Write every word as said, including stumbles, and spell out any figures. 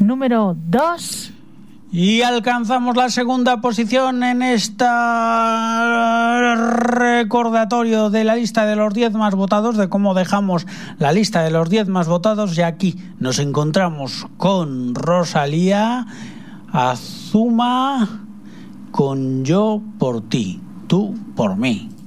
número dos. Y alcanzamos la segunda posición en este recordatorio de la lista de los diez más votados, de cómo dejamos la lista de los diez más votados. Y aquí nos encontramos con Rosalía, Azuma, con Yo por ti, tú por mí.